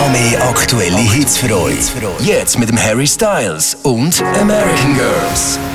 Noch mehr aktuelle Hits für euch. Jetzt mit dem Harry Styles und American Girls.